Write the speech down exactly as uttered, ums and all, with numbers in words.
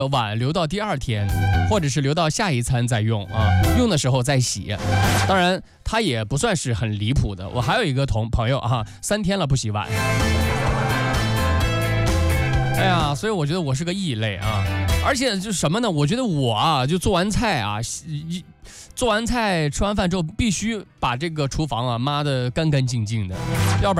碗留到第二天，或者是留到下一餐再用啊，用的时候再洗。当然，他也不算是很离谱的。我还有一个同朋友啊，三天了不洗碗。哎呀，所以我觉得我是个异类啊。而且就什么呢？我觉得我啊，就做完菜啊，一做完菜吃完饭之后，必须把这个厨房啊抹得干干净净的，要不然。